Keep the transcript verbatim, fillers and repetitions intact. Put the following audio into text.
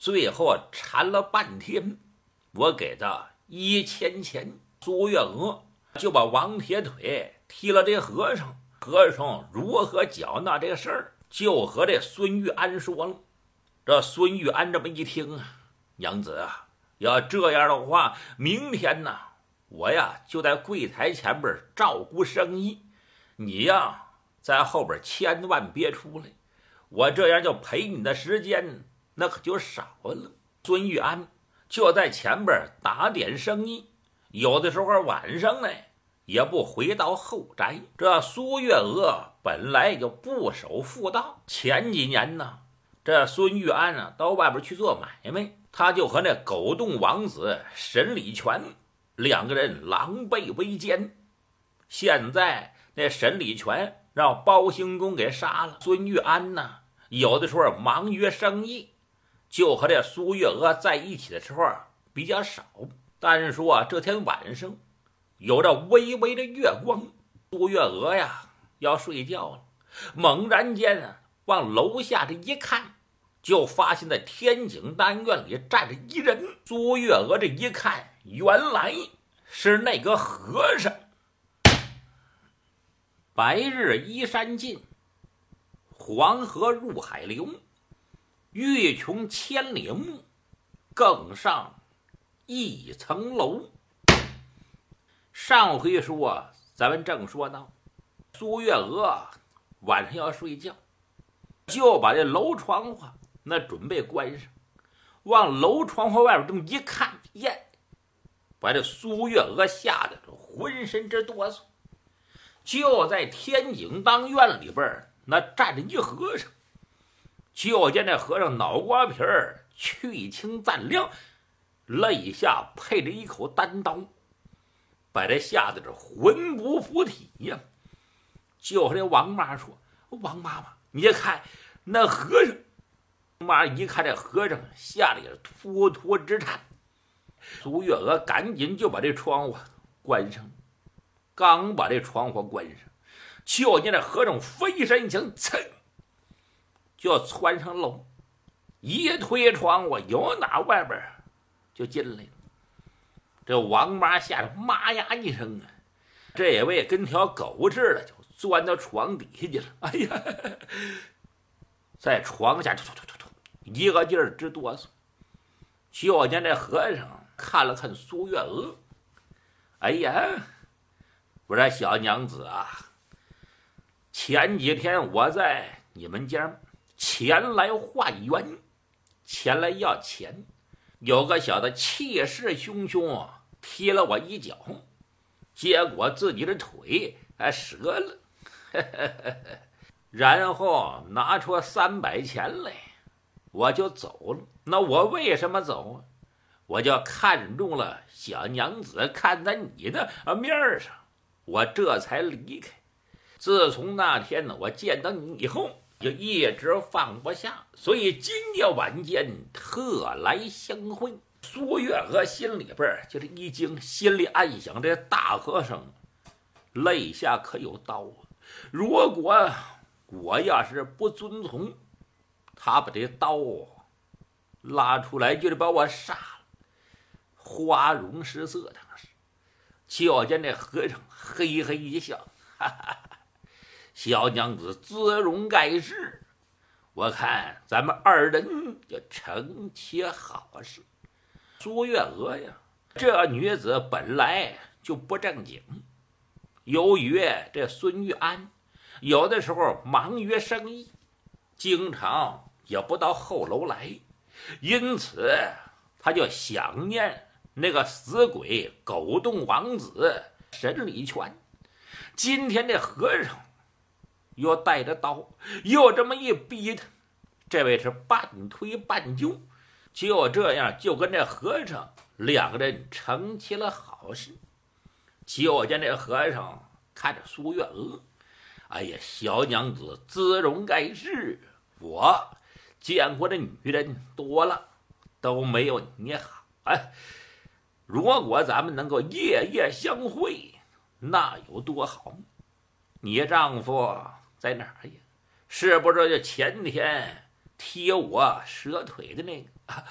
最后缠了半天，我给他一千钱。苏月娥就把王铁腿提了这和尚，和尚如何缴纳这事儿，就和这孙玉安说了。这孙玉安这么一听啊，娘子啊，要这样的话，明天呢，我呀就在柜台前边照顾生意，你呀在后边千万别出来，我这样就陪你的时间那可就少了。孙玉安就在前边打点生意，有的时候晚上呢也不回到后宅。这苏月娥本来就不守妇道，前几年呢，这孙玉安啊到外边去做买卖，他就和那狗洞王子沈礼全两个人狼狈为奸。现在那沈礼全让包兴公给杀了，孙玉安呢有的时候忙于生意，就和这苏月娥在一起的时候比较少。但是说、啊、这天晚上有着微微的月光，苏月娥呀要睡觉了，猛然间啊往楼下这一看，就发现在天井单院里站着一人。苏月娥这一看，原来是那个和尚。白日依山尽，黄河入海流，欲穷千里目，更上一层楼。上回说咱们正说到苏月娥晚上要睡觉，就把这楼窗户那准备关上，往楼窗户外边这么一看，耶，把这苏月娥吓得浑身直哆嗦。就在天井当院里边那站着一和尚，就见这和尚脑瓜皮儿去青暂亮，肋下配着一口单刀，把这吓得这魂不附体呀。就和这王妈说：“王妈妈，你看那和尚。”妈一看这和尚，吓得也突突直颤。苏月娥赶紧就把这窗户关上，刚把这窗户关上，就见这和尚飞身行，噌就窜上楼，一推窗户，由哪外边就进来了。这王妈吓得妈呀一声啊，这位跟条狗似的就钻到床底下去了。哎呀，在床下突突突突突一个劲儿直哆嗦。就见这和尚看了看苏月娥，哎呀，我说小娘子啊，前几天我在你们家前来化缘，前来要钱，有个小的气势汹汹踢了我一脚，结果自己的腿还折了，然后拿出三百钱来，我就走了。那我为什么走啊？我就看中了小娘子，看在你的面上，我这才离开。自从那天呢，我见到你以后，就一直放不下，所以今夜晚间特来相会。苏月娥心里边就是一惊，心里暗想：这大和尚肋下可有刀啊！如果我要是不遵从，他把这刀拉出来，就得把我杀了，花容失色。当时就见这和尚嘿嘿一笑，哈哈哈，小娘子姿容盖世，我看咱们二人就成其好事。苏月娥呀，这女子本来就不正经，由于这孙玉安有的时候忙于生意，经常也不到后楼来，因此他就想念那个死鬼狗洞王子沈礼全。今天这和尚又带着刀，又这么一逼他，这位是半推半就，就这样就跟这和尚两个人成其了好事。就见这和尚看着苏月娥，哎呀，小娘子姿容盖世，我见过的女人多了，都没有你好。哎，如果咱们能够夜夜相会，那有多好？你丈夫在哪儿呀？是不是就前天踢我折腿的那个？啊，